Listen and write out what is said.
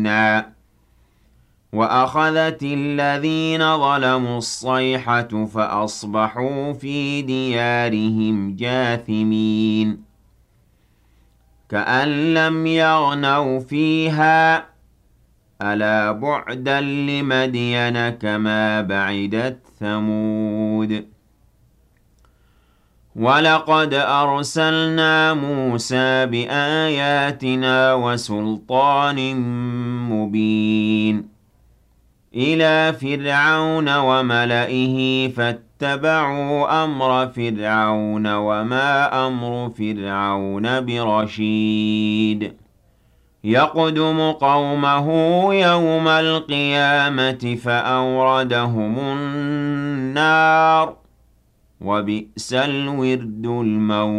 مُبِينًا وَأَخَذَتِ الَّذِينَ ظَلَمُوا الصَّيْحَةُ فَأَصْبَحُوا فِي دِيَارِهِمْ جَاثِمِينَ كَأَن لَّمْ يَغْنَوْا فِيهَا أَلَا بُعْدًا لِّمَدْيَنَ كَمَا بَعِدَتْ ثَمُودُ وَلَقَدْ أَرْسَلْنَا مُوسَىٰ بِآيَاتِنَا وَسُلْطَانٍ مُّبِينٍ إِلَىٰ فِرْعَوْنَ وَمَلَئِهِ فَاتَّبَعُوا أَمْرَ فِرْعَوْنَ وَمَا أَمْرُ فِرْعَوْنَ بِرَشِيدٍ يَقْدُمُ قَوْمَهُ يَوْمَ الْقِيَامَةِ فَأَوْرَدَهُمُ النَّارَ ۖ وَبِئْسَ الْوِرْدُ الْمَوْرُودُ